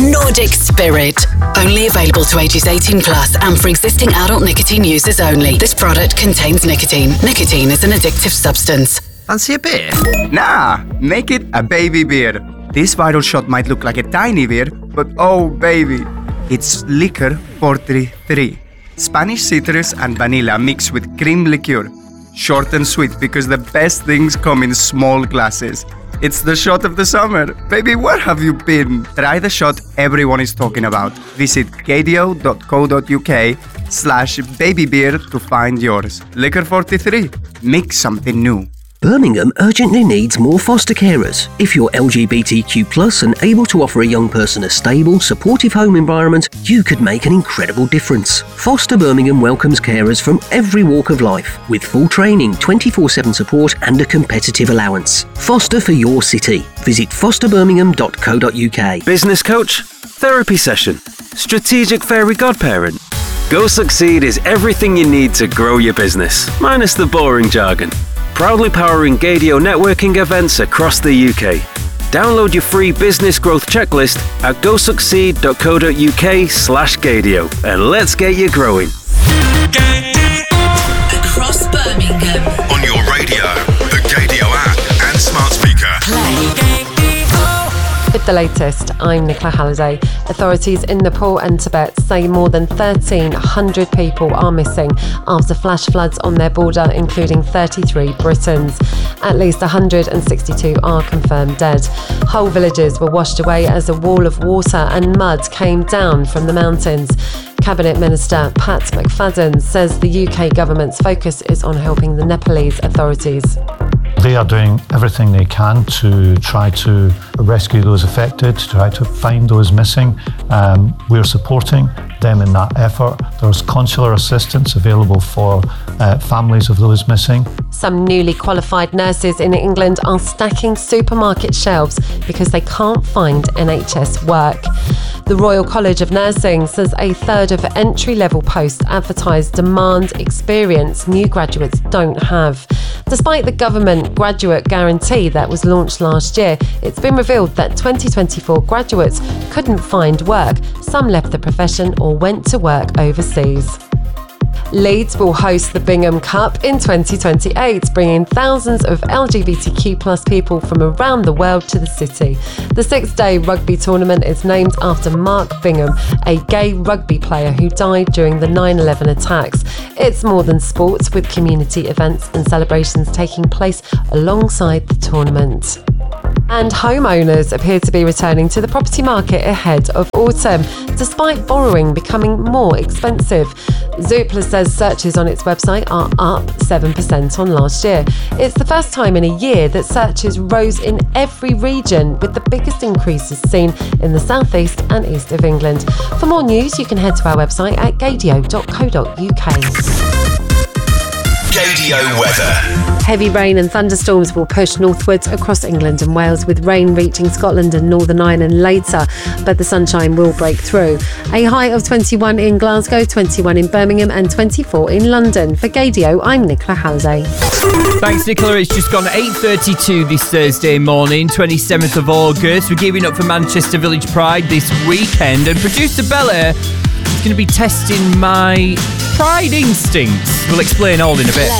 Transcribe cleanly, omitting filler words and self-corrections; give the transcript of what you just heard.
Nordic Spirit. Only available to ages 18 plus and for existing adult nicotine users only. This product contains nicotine. Nicotine is an addictive substance. Fancy a beer? Nah, make it a baby beer. This vital shot might look like a tiny beer, but oh baby, it's Liquor 43. Spanish citrus and vanilla mixed with cream liqueur. Short and sweet because the best things come in small glasses. It's the shot of the summer. Baby, where have you been? Try the shot everyone is talking about. Visit gadio.co.uk/babybeer to find yours. Liquor 43. Mix something new. Birmingham urgently needs more foster carers. If you're LGBTQ+ and able to offer a young person a stable, supportive home environment, you could make an incredible difference. Foster Birmingham welcomes carers from every walk of life, with full training, 24/7 support and a competitive allowance. Foster for your city. Visit fosterbirmingham.co.uk. Business coach? Therapy session? Strategic fairy godparent? Go Succeed is everything you need to grow your business, minus the boring jargon. Proudly powering Gadio networking events across the UK. Download your free business growth checklist at gosucceed.co.uk/Gadio and let's get you growing. Across Birmingham. On your radio, the Gadio app and smart speaker. Play. With the latest, I'm Nicola Halliday. Authorities in Nepal and Tibet say more than 1,300 people are missing after flash floods on their border, including 33 Britons. At least 162 are confirmed dead. Whole villages were washed away as a wall of water and mud came down from the mountains. Cabinet Minister Pat McFadden says the UK government's focus is on helping the Nepalese authorities. They are doing everything they can to try to rescue those affected, to try to find those missing. We're supporting them in that effort. There's consular assistance available for families of those missing. Some newly qualified nurses in England are stacking supermarket shelves because they can't find NHS work. The Royal College of Nursing says a third of entry-level posts advertised demand experience new graduates don't have. Despite the government graduate guarantee that was launched last year, it's been revealed that 2024 graduates couldn't find work. Some left the profession or went to work overseas. Leeds will host the Bingham Cup in 2028, bringing thousands of LGBTQ+ people from around the world to the city. The 6-day rugby tournament is named after Mark Bingham, a gay rugby player who died during the 9/11 attacks. It's more than sports, with community events and celebrations taking place alongside the tournament. And homeowners appear to be returning to the property market ahead of autumn, despite borrowing becoming more expensive. Zoopla says searches on its website are up 7% on last year. It's the first time in a year that searches rose in every region, with the biggest increases seen in the southeast and east of England. For more news, you can head to our website at gadio.co.uk. Gadio weather. Heavy rain and thunderstorms will push northwards across England and Wales, with rain reaching Scotland and Northern Ireland later, but the sunshine will break through. A high of 21 in Glasgow, 21 in Birmingham and 24 in London. For Gadio, I'm Nicola Halliday. Thanks, Nicola. It's just gone 8:32 this Thursday morning, 27th of August. We're gearing up for Manchester Village Pride this weekend, and producer Bella is going to be testing my pride instincts. We'll explain all in a bit.